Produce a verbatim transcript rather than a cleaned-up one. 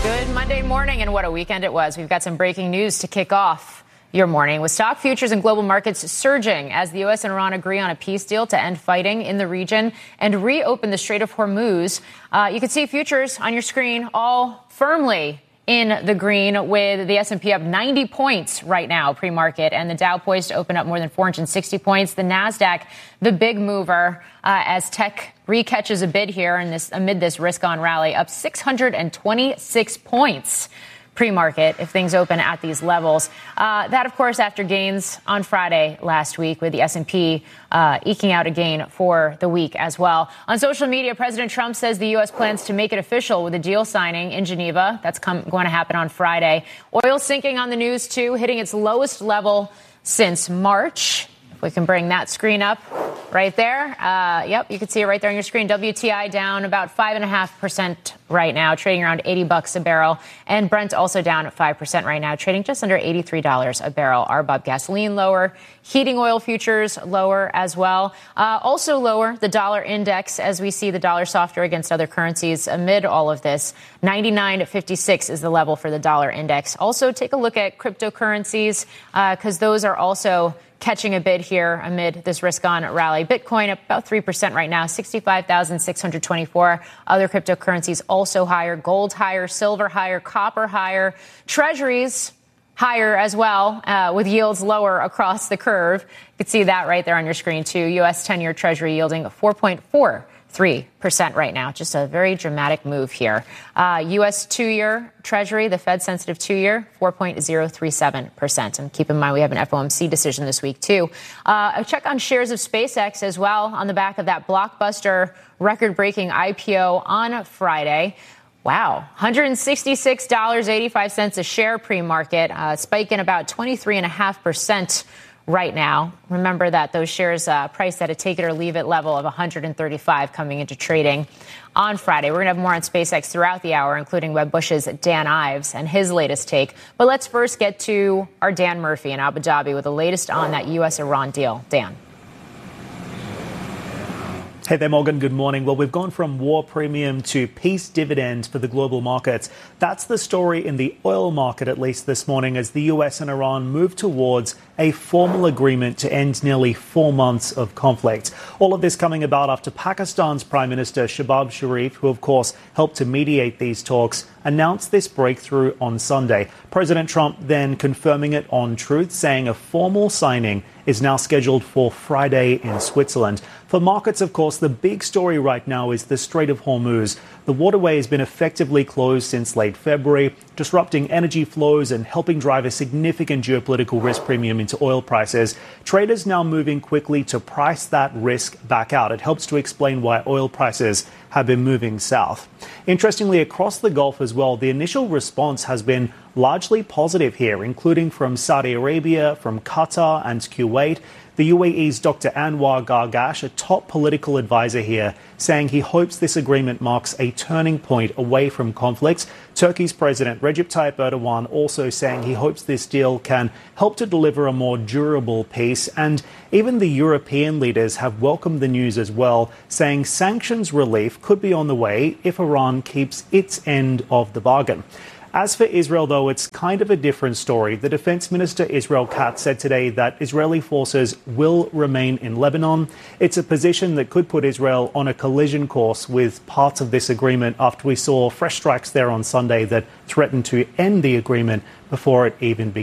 Good Monday morning, and what a weekend it was. We've got some breaking news to kick off your morning, with stock futures and global markets surging as the U S and Iran agree on a peace deal to end fighting in the region and reopen the Strait of Hormuz. Uh, you can see futures on your screen all firmly in the green, with the S and P up ninety points right now pre-market, and the Dow poised to open up more than four hundred sixty points. The Nasdaq, the big mover, uh, as tech recatches a bid here in this amid this risk-on rally, up six hundred twenty-six points pre-market if things open at these levels. Uh, that, of course, after gains on Friday last week, with the S and P uh, eking out a gain for the week as well. On social media, President Trump says the U S plans to make it official with a deal signing in Geneva. That's come, going to happen on Friday. Oil sinking on the news, too, hitting its lowest level since March. If we can bring that screen up right there. Uh, yep, you can see it right there on your screen. W T I down about five and a half percent right now, trading around eighty bucks a barrel. And Brent also down at five percent right now, trading just under eighty-three dollars a barrel. R B O B gasoline lower, heating oil futures lower as well. Uh, also lower, the dollar index, as we see the dollar softer against other currencies amid all of this. ninety-nine fifty-six is the level for the dollar index. Also, take a look at cryptocurrencies, because uh, those are also catching a bid here amid this risk-on rally. Bitcoin up about three percent right now, sixty-five thousand six hundred twenty-four. Other cryptocurrencies also higher. Gold higher, silver higher, copper higher. Treasuries higher as well, uh, with yields lower across the curve. You can see that right there on your screen, too. U S ten-year Treasury yielding four point four three percent right now. Just a very dramatic move here. Uh, U S two-year Treasury, the Fed-sensitive two-year, four point zero three seven percent. And keep in mind, we have an F O M C decision this week, too. Uh, a check on shares of SpaceX as well on the back of that blockbuster record-breaking I P O on Friday. Wow, one hundred sixty-six dollars and eighty-five cents a share pre-market, uh, spiking about twenty-three point five percent right now. Remember that those shares uh, priced at a take-it-or-leave-it level of one hundred thirty-five coming into trading on Friday. We're going to have more on SpaceX throughout the hour, including Web Bush's Dan Ives and his latest take. But let's first get to our Dan Murphy in Abu Dhabi with the latest on that U S Iran deal. Dan. Hey there, Morgan. Good morning. Well, we've gone from war premium to peace dividend for the global markets. That's the story in the oil market, at least this morning, as the U S and Iran move towards a formal agreement to end nearly four months of conflict. All of this coming about after Pakistan's Prime Minister Shehbaz Sharif, who of course helped to mediate these talks, announced this breakthrough on Sunday. President Trump then confirming it on Truth, saying a formal signing is now scheduled for Friday in Switzerland. For markets, of course, the big story right now is the Strait of Hormuz. The waterway has been effectively closed since late February, disrupting energy flows and helping drive a significant geopolitical risk premium into oil prices. Traders now moving quickly to price that risk back out. It helps to explain why oil prices have been moving south. Interestingly, across the Gulf as well, the initial response has been largely positive here, including from Saudi Arabia, from Qatar and Kuwait. The U A E's Doctor Anwar Gargash, a top political advisor here, saying he hopes this agreement marks a turning point away from conflict. Turkey's President Recep Tayyip Erdogan also saying he hopes this deal can help to deliver a more durable peace. And even the European leaders have welcomed the news as well, saying sanctions relief could be on the way if Iran keeps its end of the bargain. As for Israel, though, it's kind of a different story. The Defense Minister Israel Katz said today that Israeli forces will remain in Lebanon. It's a position that could put Israel on a collision course with parts of this agreement after we saw fresh strikes there on Sunday that threatened to end the agreement before it even began.